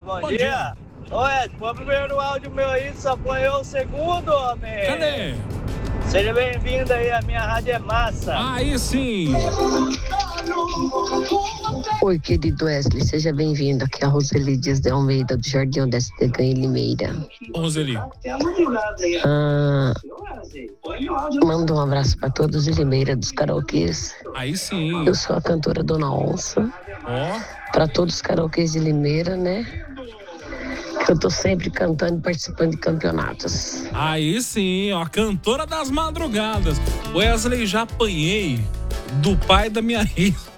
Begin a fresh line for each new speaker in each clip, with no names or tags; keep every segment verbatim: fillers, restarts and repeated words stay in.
bom, bom dia. dia. Ô Ed, põe o primeiro áudio meu aí, só apanhou o segundo, homem.
Cadê?
Seja bem-vindo aí, a minha rádio é massa.
Aí sim.
Oi, querido Wesley, seja bem-vindo. Aqui é a Roseli Dias de Almeida, do Jardim Odessa de Ganha Limeira.
Ô, Roseli.
Ah, manda um abraço para todos de Limeira, dos karaokês.
Aí sim.
Eu sou a cantora Dona Onça.
Ó. Oh.
Para todos os karaokês de Limeira, né? Eu tô sempre cantando e participando de campeonatos.
Aí sim, ó, a cantora das madrugadas. Wesley, já apanhei do pai da minha risa.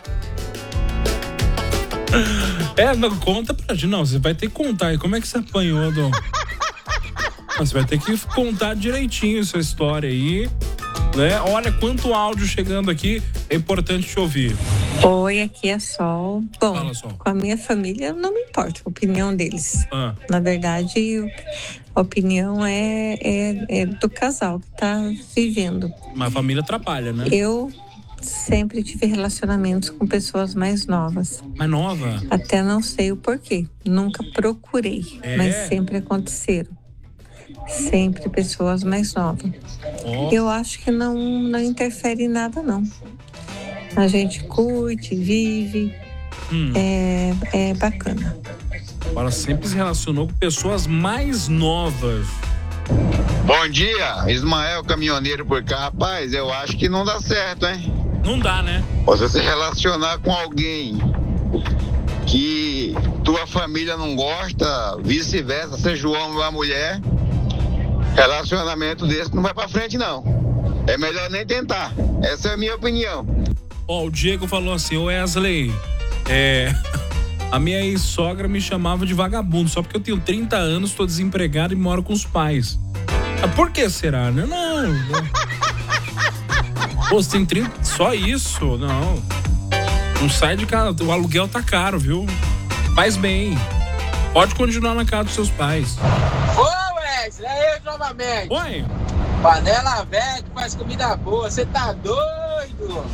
É, não, conta pra gente. Não, você vai ter que contar aí. Como é que você apanhou, Dom? Você vai ter que contar direitinho essa história aí, né? Olha quanto áudio chegando aqui, é importante te ouvir.
Oi, aqui é Sol. Bom,
Fala, Sol.
Com a minha família não me importa a opinião deles.
Ah.
Na verdade, a opinião é, é, é do casal que tá vivendo.
Mas a família atrapalha, né?
Eu sempre tive relacionamentos com pessoas mais novas.
Mais nova?
Até não sei o porquê. Nunca procurei,
é?
mas sempre aconteceram. Sempre pessoas mais novas.
Oh.
Eu acho que não, não interfere em nada, não. A gente curte, vive, hum. é, é bacana.
Ela sempre se relacionou com pessoas mais novas.
Bom dia, Ismael, caminhoneiro por cá. Rapaz, eu acho que não dá certo, hein?
Não dá, né?
Você se relacionar com alguém que tua família não gosta, vice-versa, seja o homem ou a mulher, relacionamento desse não vai pra frente, não. É melhor nem tentar. Essa é a minha opinião.
Ó, oh, o Diego falou assim, ô Wesley, é, a minha ex-sogra me chamava de vagabundo, só porque eu tenho trinta anos, tô desempregado e moro com os pais. Ah, por que será, né? Não, não. Pô, você tem trinta, só isso? Não. Não sai de casa, o aluguel tá caro, viu? Faz bem. Pode continuar na casa dos seus pais.
Ô Wesley, é eu novamente.
Oi.
Panela velha que faz comida boa, você tá doido?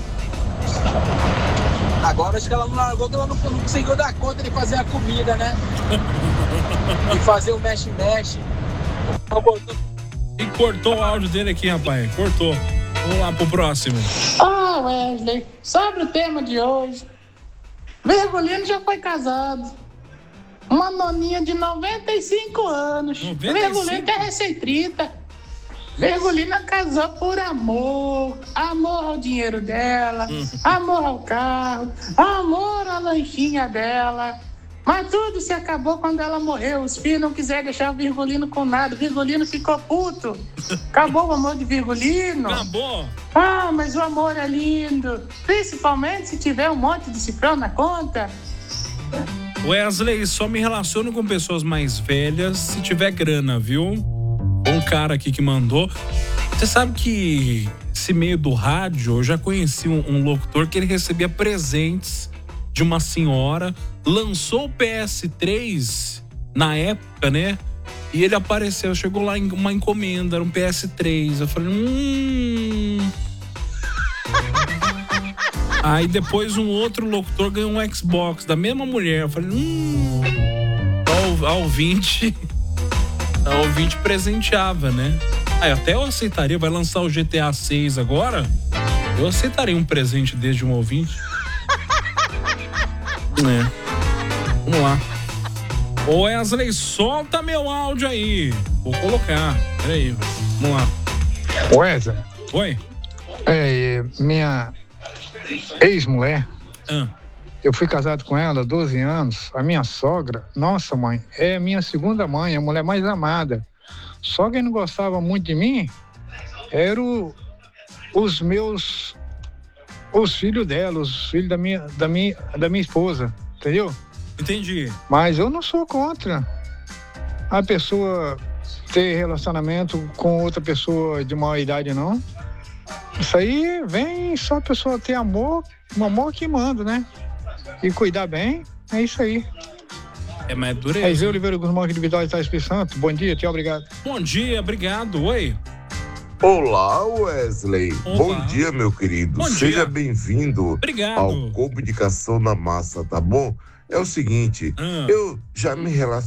Agora acho que ela não largou, que ela não, não conseguiu dar conta de fazer a comida, né? E fazer o mexe-mexe.
E cortou o áudio dele aqui, rapaz. Cortou. Vamos lá pro próximo.
Ah, Wesley, sobre o tema de hoje. Virgulino já foi casado. Uma noninha de noventa e cinco anos.
noventa e cinco?
Virgulino é recém-trinta. Virgulina casou por amor, amor ao dinheiro dela, uhum. amor ao carro, amor à lanchinha dela. Mas tudo se acabou quando ela morreu. Os filhos não quiseram deixar o Virgulino com nada. O Virgulino ficou puto. Acabou o amor de Virgulino.
Acabou.
Ah, mas o amor é lindo. Principalmente se tiver um monte de cifrão na conta.
Wesley, só me relaciono com pessoas mais velhas se tiver grana, viu? Um cara aqui que mandou. Você sabe que esse meio do rádio, eu já conheci um, um locutor que ele recebia presentes de uma senhora, lançou o P S três na época, né? E ele apareceu, chegou lá em uma encomenda, era um P S três. Eu falei, hum... Aí depois um outro locutor ganhou um Xbox da mesma mulher. Eu falei, hum... A ouvinte... A ouvinte presenteava, né? Aí até eu aceitaria, vai lançar o G T A seis agora, eu aceitaria um presente desde um ouvinte. É. Vamos lá. Ô Wesley, solta meu áudio aí. Vou colocar. Peraí. Vamos lá.
Wesley.
Oi.
É, minha ex-mulher.
Ah.
Eu fui casado com ela há doze anos. A minha sogra, nossa mãe, é minha segunda mãe, a mulher mais amada. Só quem não gostava muito de mim eram os meus, os filhos dela, os filhos da minha, da minha, da minha esposa, entendeu?
Entendi.
Mas eu não sou contra a pessoa ter relacionamento com outra pessoa de maior idade, não. Isso aí vem só a pessoa ter amor, um amor que manda, né? E cuidar bem, é isso aí.
É mais dureza.
É Zé Oliveira Guzmão aqui de Vitória de Espírito Santo. Bom dia, tchau, obrigado.
Bom dia, obrigado. Oi.
Olá, Wesley.
Olá.
Bom dia, meu querido.
Bom
Seja
dia.
bem-vindo
Obrigado.
ao Comunicação na Massa, tá bom? É o seguinte,
Ah.
eu já me relacionei